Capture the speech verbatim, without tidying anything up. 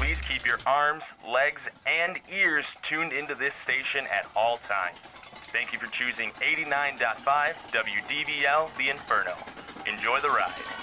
please keep your arms, legs, and ears tuned into this station at all times. Thank you for choosing eighty-nine point five W D V L The Inferno. Enjoy the ride.